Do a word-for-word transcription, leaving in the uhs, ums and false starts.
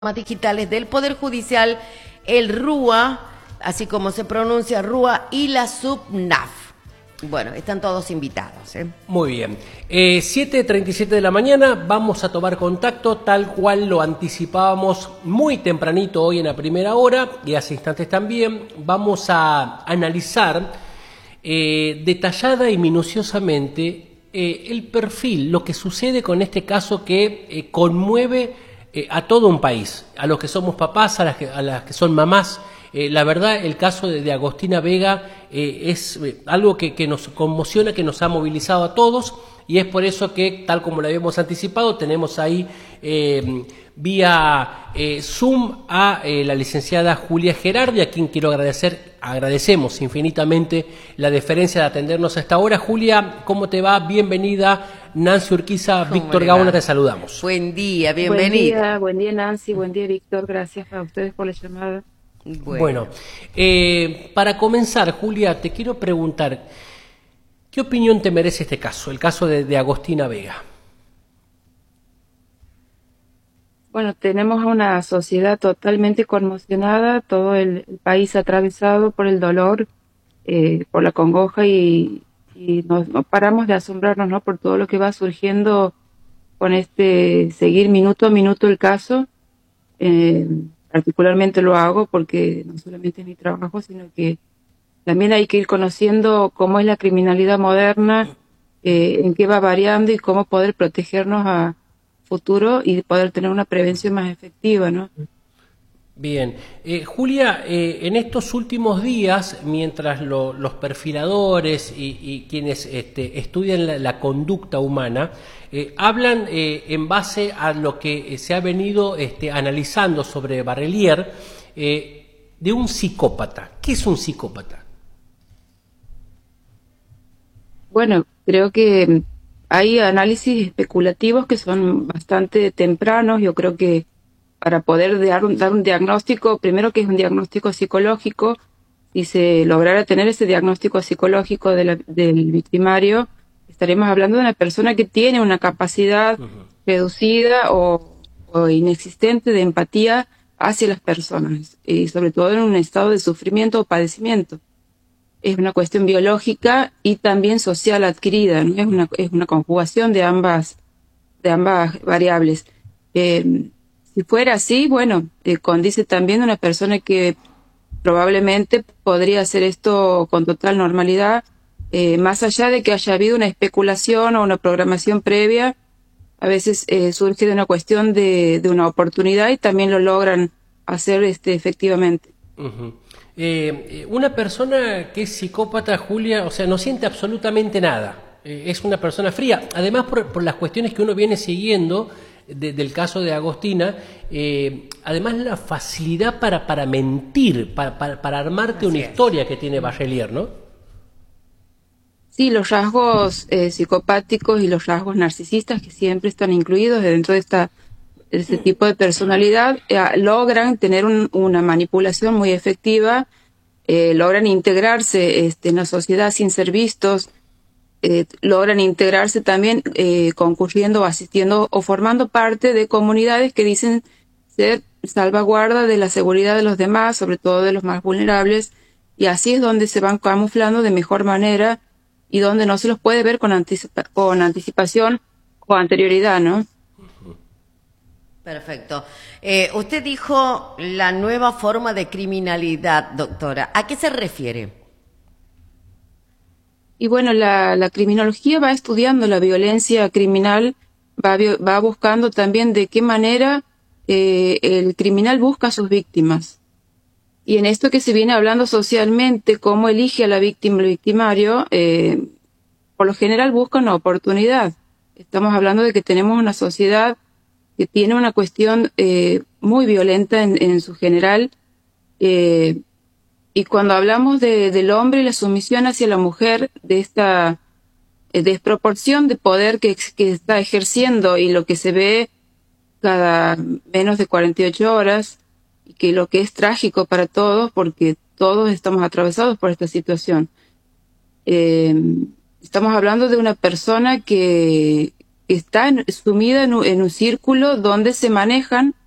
digitales del Poder Judicial, el RUA, así como se pronuncia RUA, y la SUBNAF. Bueno, están todos invitados, ¿eh? Muy bien. Eh, siete treinta y siete de la mañana, vamos a tomar contacto tal cual lo anticipábamos muy tempranito hoy en la primera hora, y hace instantes también. Vamos a analizar eh, detallada y minuciosamente eh, el perfil, lo que sucede con este caso que eh, conmueve Eh, a todo un país, a los que somos papás, a las que, a las que son mamás. Eh, la verdad, el caso de, de Agostina Vega eh, es eh, algo que, que nos conmociona, que nos ha movilizado a todos, y es por eso que, tal como lo habíamos anticipado, tenemos ahí eh, vía eh, Zoom a eh, la licenciada Julia Gerardi, a quien quiero agradecer, agradecemos infinitamente la deferencia de atendernos a esta hora. Julia, ¿cómo te va? Bienvenida. Nancy Urquiza, Víctor Gauna, te saludamos. Buen día, bienvenida. Buen día, buen día Nancy, buen día Víctor, gracias a ustedes por la llamada. Bueno, bueno eh, para comenzar, Julia, te quiero preguntar, ¿qué opinión te merece este caso, el caso de, de Agostina Vega? Bueno, tenemos una sociedad totalmente conmocionada, todo el, el país atravesado por el dolor, eh, por la congoja y... y no, no paramos de asombrarnos, ¿no?, por todo lo que va surgiendo con este seguir minuto a minuto el caso. Eh, particularmente lo hago porque no solamente es mi trabajo, sino que también hay que ir conociendo cómo es la criminalidad moderna, eh, en qué va variando y cómo poder protegernos a futuro y poder tener una prevención más efectiva, ¿no? Bien. Eh, Julia, eh, en estos últimos días, mientras lo, los perfiladores y, y quienes este, estudian la, la conducta humana, eh, hablan eh, en base a lo que se ha venido este, analizando sobre Barrelier, eh, de un psicópata. ¿Qué es un psicópata? Bueno, creo que hay análisis especulativos que son bastante tempranos. Yo creo que para poder dar un, dar un diagnóstico, primero que es un diagnóstico psicológico, si se lograra tener ese diagnóstico psicológico de la, del victimario, estaremos hablando de una persona que tiene una capacidad uh-huh. reducida o, o inexistente de empatía hacia las personas, y sobre todo en un estado de sufrimiento o padecimiento. Es una cuestión biológica y también social adquirida, ¿no? Es una, es una conjugación de ambas, de ambas variables. Eh, Si fuera así, bueno, eh, condice también una persona que probablemente podría hacer esto con total normalidad, eh, más allá de que haya habido una especulación o una programación previa. A veces eh, surge de una cuestión de, de una oportunidad y también lo logran hacer este, efectivamente. Uh-huh. eh, una persona que es psicópata, Julia, o sea, no siente absolutamente nada, eh, es una persona fría, además por, por las cuestiones que uno viene siguiendo De, del caso de Agostina, eh, además la facilidad para, para mentir, para, para, para armarte Así una es. historia que tiene Barrelier, ¿no? Sí, los rasgos eh, psicopáticos y los rasgos narcisistas que siempre están incluidos dentro de, esta, de este tipo de personalidad eh, logran tener un, una manipulación muy efectiva, eh, logran integrarse este, en la sociedad sin ser vistos, Eh, logran integrarse también eh, concurriendo o asistiendo o formando parte de comunidades que dicen ser salvaguarda de la seguridad de los demás, sobre todo de los más vulnerables, y así es donde se van camuflando de mejor manera y donde no se los puede ver con, anticipa con anticipación o anterioridad, ¿no? Perfecto. Eh, usted dijo la nueva forma de criminalidad, doctora. ¿A qué se refiere? Y bueno, la, la criminología va estudiando la violencia criminal, va, va buscando también de qué manera eh, el criminal busca a sus víctimas. Y en esto que se viene hablando socialmente, cómo elige a la víctima, el victimario, eh, por lo general busca una oportunidad. Estamos hablando de que tenemos una sociedad que tiene una cuestión eh, muy violenta en, en su general, eh, y cuando hablamos de, del hombre y la sumisión hacia la mujer, de esta eh, desproporción de poder que, que está ejerciendo y lo que se ve cada menos de cuarenta y ocho horas, y que lo que es trágico para todos, porque todos estamos atravesados por esta situación. Eh, estamos hablando de una persona que está en, sumida en un, en un círculo donde se manejan